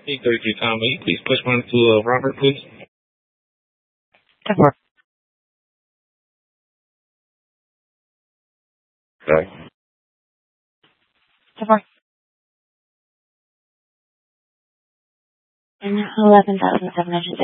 832 Tom, will you please push one to Robert, please? Temper. Sorry. Temper. 11,706.